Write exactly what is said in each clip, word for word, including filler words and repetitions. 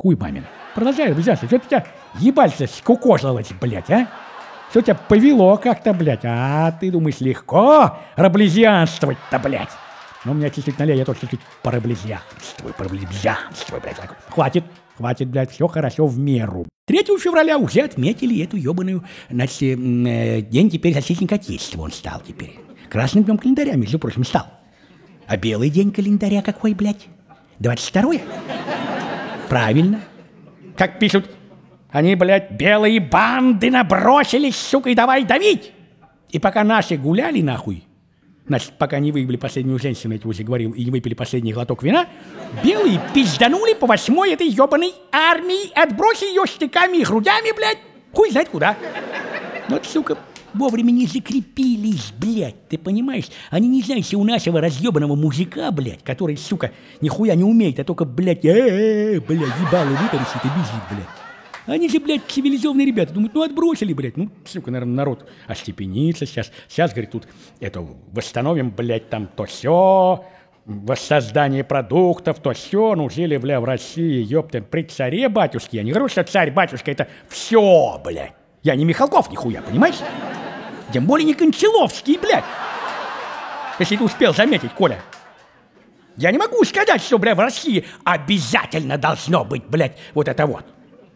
Хуй мамин. Продолжай, блядь, что тебя ебальца скукожилось, блядь, а? Что тебя повело как-то, блядь? А ты думаешь, легко раблезианствовать-то, блядь? Ну, у меня чуть-чуть налей, я тоже чуть-чуть пораблезианствую, пораблезианствую, блядь. Хватит, хватит, блядь, все хорошо в меру. третьего февраля уже отметили эту ебаную, значит, э, день теперь защитника Отечества он стал теперь. Красным днем календаря, между прочим, стал. А белый день календаря какой, блядь? двадцать второе? Правильно. Как пишут, они, блядь, белые банды набросились, сука, и давай давить. И пока наши гуляли, нахуй, значит, пока не выебли последнюю женщину, я тебе уже говорил, и не выпили последний глоток вина, белые пизданули по восьмой этой ебаной армии, отбросили ее штыками и грудями, блядь, хуй знает куда. Вот, сука, вовремя не закрепились, блядь, ты понимаешь? Они не знают, что у нашего разъебанного мужика, блядь, который, сука, нихуя не умеет, а только, блядь, э-э-э, блядь, ебало вытаращит и бежит, блядь. Они же, блядь, цивилизованные ребята. Думают, ну отбросили, блядь. Ну, сука, наверное, народ остепенится сейчас. Сейчас, говорит, тут это восстановим, блядь, там то все, воссоздание продуктов, то все. Ну, жили, бля, в России, ёпта, при царе батюшке. Я не говорю, что царь-батюшка это все, блядь. Я не Михалков нихуя, понимаешь? Тем более не Кончаловский, блядь. Если ты успел заметить, Коля. Я не могу сказать, что, бля, в России обязательно должно быть, блядь, вот это вот.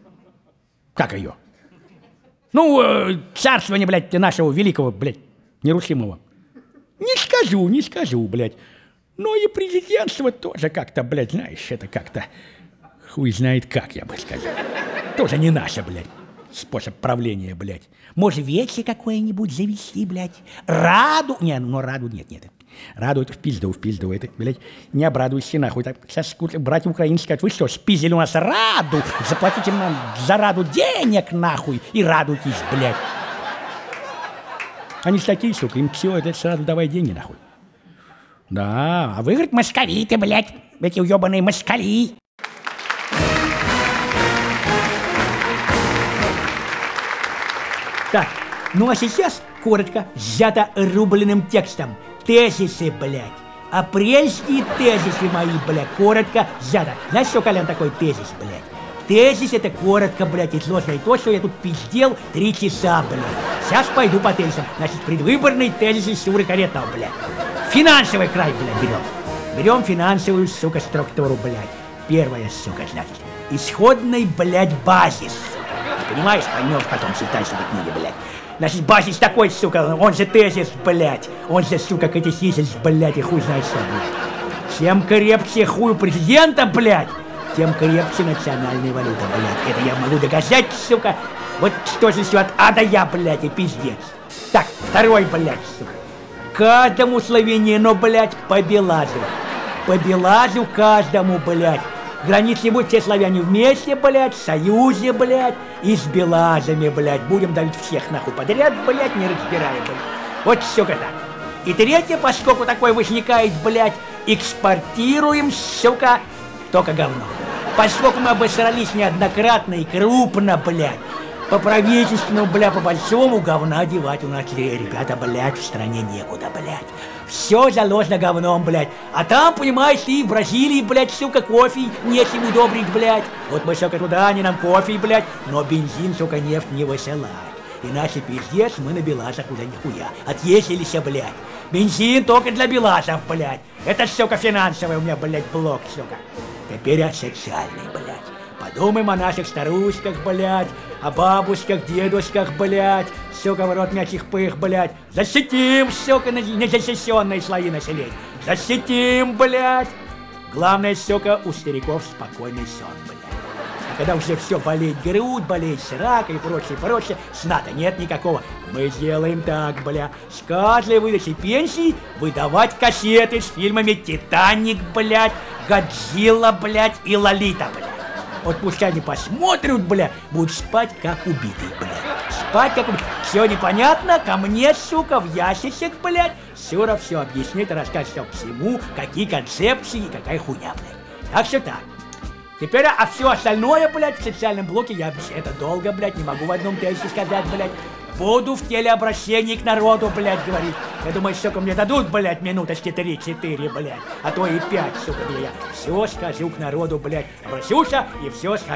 Как ее? Ну, э, царствование, блядь, нашего великого, блядь, нерушимого. Не скажу, не скажу, блядь. Но и президентство тоже как-то, блядь, знаешь, это как-то хуй знает как, я бы сказал. Тоже не наше, блядь, способ правления, блядь. Может, вече какое-нибудь завести, блядь? Раду? Не, ну раду нет, нет. Раду это в пизду, в пизду, это, блядь, не обрадуйся нахуй. Так, сейчас братья украинцы скажут, вы что, спиздили у нас Раду? Заплатите нам за Раду денег, нахуй, и радуйтесь, блядь. Они ж такие, сука, им все, это сразу давай деньги, нахуй. Да, а вы, говорит, москали ты, блядь, эти уебаные москали. Так, ну а сейчас, коротко, сжато рубленным текстом. Тезисы, блядь. Апрельские тезисы мои, блядь. Коротко, сжато. Знаешь, что, Колян, такой тезис, блядь? Тезис это коротко, блядь, изложено. И то, что я тут пиздел три часа, блядь. Сейчас пойду по тезисам. Значит, предвыборные тезисы Шуры Каретного, блядь. Финансовый край, блядь, берем. Берем финансовую, сука, структуру, блядь. Первая, сука, значит. Исходный, блядь, базис. Ты понимаешь? Поймешь потом, читаешь эту книгу, блядь. Значит, базис такой, сука, он же тезис, блядь. Он же, сука, катехизис, блядь, и хуй знает что, блядь. Чем крепче хуй президента, блядь, тем крепче национальная валюта, блядь. Это я могу доказать, сука. Вот что же все от А до Я, блядь, и пиздец. Так, второй, блядь, сука. Каждому славянину, блядь, по Белазу. По Белазу каждому, блядь. Границы будут все славяне вместе, блядь, в союзе, блядь, и с белазами, блядь. Будем давить всех нахуй подряд, блядь, не разбирая, блядь. Вот, сука, так. И третье, поскольку такое возникает, блядь, экспортируем, сука, только говно. Поскольку мы обосрались неоднократно и крупно, блядь, по правительственному, бля, по большому говна девать у нас, ребята, блядь, в стране некуда, блядь. Все заложено говном, блядь. А там, понимаешь, ты в Бразилии, блядь, сука, кофе нечем удобрить, блядь. Вот мы, сука, туда, они нам кофе, блядь, но бензин, сука, нефть не высылают. Иначе, пиздец, мы на белазах уже нихуя. Отъездились, блядь. Бензин только для белазов, блядь. Это, сука, финансовый у меня, блядь, блок, сука. Теперь о социальной, блядь. Подумаем о наших старушках, блядь, о бабушках, дедушках, блядь, сука, в рот мячих пых, блядь. Защитим, сука, незащищенные слои населения. Защитим, блядь. Главное, сука, у стариков спокойный сон, блядь. А когда уже все болеть грудь, болеть срака и прочее, прочее, сна-то нет никакого. Мы сделаем так, бля, с каждой выдачей пенсии выдавать кассеты с фильмами «Титаник», блядь, «Годзилла», блядь, и «Лолита», блядь. Вот пускай они посмотрят, бля, будут спать как убитые, бля. Спать как убитые. Все непонятно, ко мне, сука, в ящичек, блядь. Сюра все объяснит, расскажет все всему, какие концепции и какая хуйня, блядь. Так что так. Теперь, а все остальное, блядь, в социальном блоке, я это долго, блядь, не могу в одном тексте сказать, блядь. Буду в телеобращении к народу, блядь, говорить. Я думаю, сука, мне дадут, блядь, минуточки три-четыре, блядь, а то и пять, сука, блядь. Я все скажу к народу, блядь, обращусь и все скажу.